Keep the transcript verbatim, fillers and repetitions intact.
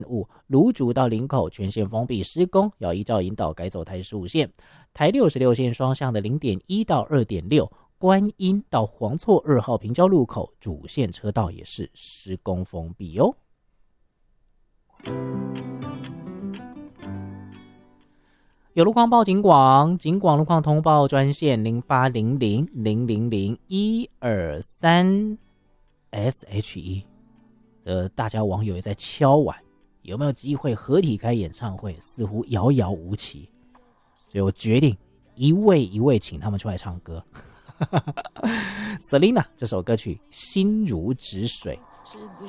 五芦竹到林口全线封闭施工，要依照引导改走台十五线。台六十六线双向的 零点一 到 二点六， 观音到黄厝二号平交路口主线车道也是施工封闭哦。有路况报警广，警广路况通报专线零八零零零零零一二三 S H E。呃，大家网友也在敲碗，有没有机会合体开演唱会？似乎遥遥无期，所以我决定一位一位请他们出来唱歌。Selina 这首歌曲《心如止水》。 是不